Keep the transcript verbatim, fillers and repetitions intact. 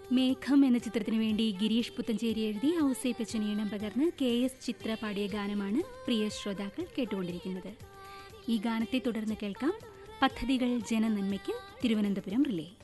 മേഘം എന്ന ചിത്രത്തിനു വേണ്ടി ഗിരീഷ് പുത്തഞ്ചേരി എഴുതി ഔസേപ്പച്ചൻ ഈണം പകർന്ന് കെ എസ് ചിത്ര പാടിയ ഗാനമാണ് പ്രിയ ശ്രോതാക്കൾ കേട്ടുകൊണ്ടിരിക്കുന്നത്. ഈ ഗാനത്തെ തുടർന്ന് കേൾക്കാം പദ്ധതികൾ ജനനന്മയ്ക്ക് തിരുവനന്തപുരം റിലേ.